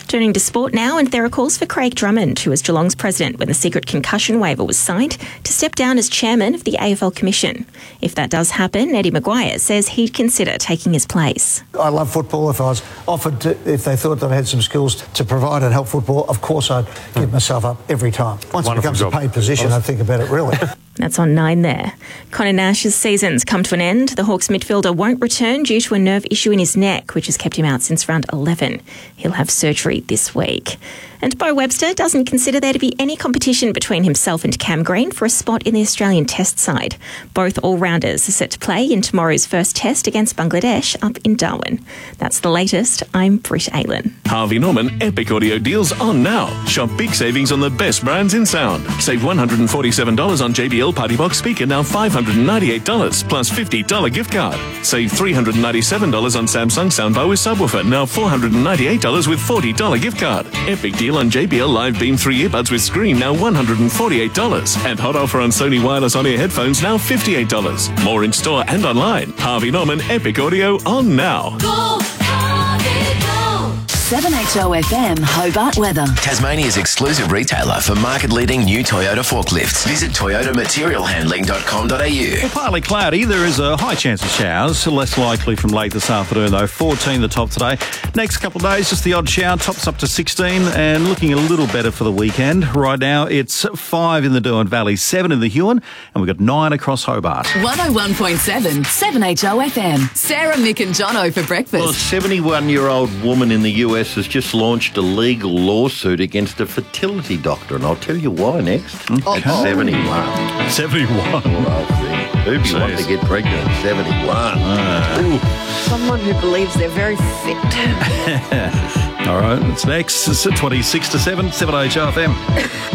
Turning to sport now, and there are calls for Craig Drummond, who was Geelong's president when the secret concussion waiver was signed, to step down as chairman of the AFL Commission. If that does happen, Eddie Maguire says he'd consider taking his place. I love football. If I was offered to, if they thought that I had some skills to provide and help football, of course I'd give myself up every time. Once it becomes a paid position, I'd think about it really. That's on 9 there. Connor Nash's season's come to an end. The Hawks midfielder won't return due to a nerve issue in his neck, which has kept him out since round 11. He'll have surgery this week. And Bo Webster doesn't consider there to be any competition between himself and Cam Green for a spot in the Australian Test side. Both all-rounders are set to play in tomorrow's first test against Bangladesh up in Darwin. That's the latest. I'm Britt Aylan. Harvey Norman Epic Audio deals on now. Shop big savings on the best brands in sound. Save $147 on JBL Party Box speaker, now $598 plus $50 gift card. Save $397 on Samsung soundbar with subwoofer, now $498 with $40 gift card. Epic deal on JBL Live Beam 3 earbuds with screen, now $148. And hot offer on Sony wireless on-ear headphones, now $58. More in store and online. Harvey Norman Epic Audio on now. Go, Harvey, go. 7HOFM Hobart weather. Tasmania's exclusive retailer for market-leading new Toyota forklifts. Visit toyotamaterialhandling.com.au. Well, partly cloudy. There is a high chance of showers. Less likely from late this afternoon, though. 14 the top today. Next couple of days, just the odd shower. Tops up to 16 and looking a little better for the weekend. Right now, it's 5 in the Derwent Valley, 7 in the Huon, and we've got 9 across Hobart. 101.7 7HOFM. Sarah, Mick and Jono for breakfast. Well, a 71-year-old woman in the US has just launched a legal lawsuit against a fertility doctor, and I'll tell you why next. At 71. 71. Who do you want to get pregnant at 71? Someone who believes they're very fit. All right, it's next. It's at 26 to 7, 7HOFM.